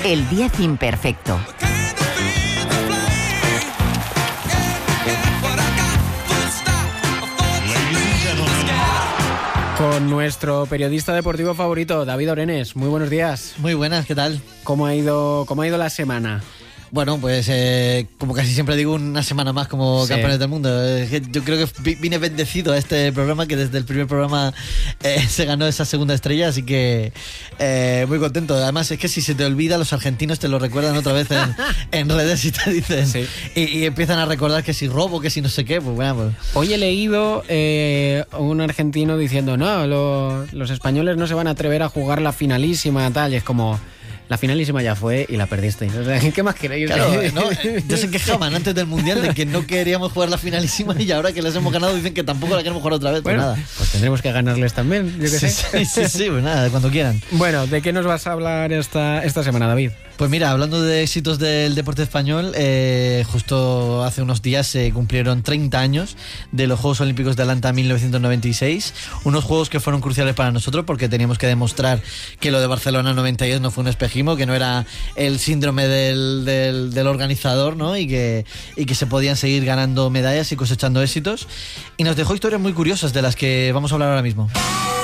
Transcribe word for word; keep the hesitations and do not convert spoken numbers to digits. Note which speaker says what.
Speaker 1: El diez imperfecto.
Speaker 2: Con nuestro periodista deportivo favorito, David Orenes. Muy buenos días.
Speaker 3: Muy buenas, ¿qué tal?
Speaker 2: ¿Cómo ha ido, cómo ha ido la semana?
Speaker 3: Bueno, pues eh, como casi siempre digo, una semana más como sí. campeones del mundo. Eh, yo creo que vine bendecido a este programa, que desde el primer programa eh, se ganó esa segunda estrella, así que eh, muy contento. Además es que si se te olvida, los argentinos te lo recuerdan otra vez en, en redes y te dicen sí. y, y empiezan a recordar que si robo, que si no sé qué, pues bueno. Pues.
Speaker 2: Hoy he leído eh, un argentino diciendo, no, lo, los españoles no se van a atrever a jugar la finalísima, tal, y es como... La finalísima ya fue y la perdisteis. O sea, ¿qué más queréis?
Speaker 3: Claro, ¿no? Ya se quejaban antes del Mundial de que no queríamos jugar la finalísima y ahora que les hemos ganado dicen que tampoco la queremos jugar otra vez.
Speaker 2: Bueno,
Speaker 3: pues nada.
Speaker 2: Pues tendremos que ganarles también, yo qué
Speaker 3: sí,
Speaker 2: sé.
Speaker 3: Sí, sí, sí, pues nada, cuando quieran.
Speaker 2: Bueno, ¿de qué nos vas a hablar esta, esta semana, David?
Speaker 3: Pues mira, hablando de éxitos del deporte español, eh, justo hace unos días se cumplieron treinta años de los Juegos Olímpicos de Atlanta mil novecientos noventa y seis, unos juegos que fueron cruciales para nosotros porque teníamos que demostrar que lo de Barcelona noventa y dos no fue un espejismo, que no era el síndrome del, del, del organizador, ¿no? Y que, y que se podían seguir ganando medallas y cosechando éxitos. Y nos dejó historias muy curiosas de las que vamos a hablar ahora mismo.